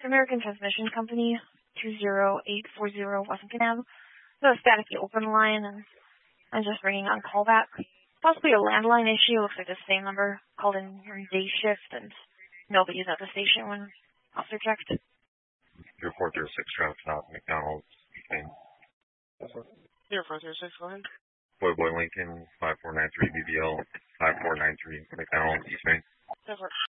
American Transmission Company, 20840 Washington Ave. The static open line, and I'm just ringing on callback. Possibly a landline issue. Looks like the same number called in during day shift, and nobody's at the station when officer checked. 0406 traffic stop, McDonald's. 0406, go ahead. Boy Lincoln, 5493 BBL, 5493 McDonald's, East Main.